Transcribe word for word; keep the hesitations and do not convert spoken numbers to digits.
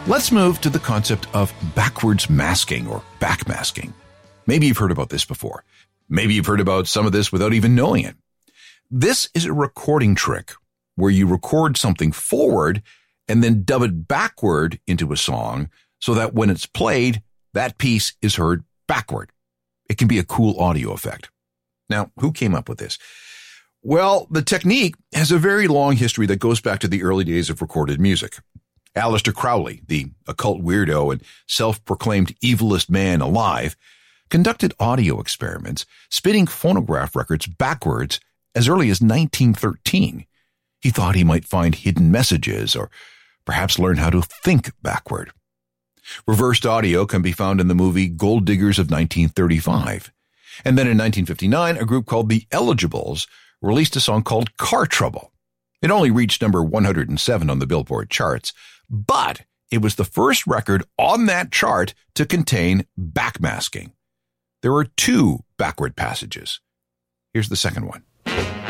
Let's move to the concept of backwards masking or backmasking. Maybe you've heard about this before. Maybe you've heard about some of this without even knowing it. This is a recording trick where you record something forward and then dub it backward into a song so that when it's played, that piece is heard backward. It can be a cool audio effect. Now, who came up with this? Well, the technique has a very long history that goes back to the early days of recorded music. Aleister Crowley, the occult weirdo and self-proclaimed evilest man alive, conducted audio experiments, spinning phonograph records backwards as early as nineteen thirteen. He thought he might find hidden messages or perhaps learn how to think backward. Reversed audio can be found in the movie Gold Diggers of nineteen thirty-five. And then in nineteen fifty-nine, a group called the Eligibles released a song called Car Trouble. It only reached number one hundred seven on the Billboard charts, but it was the first record on that chart to contain backmasking. There are two backward passages. Here's the second one.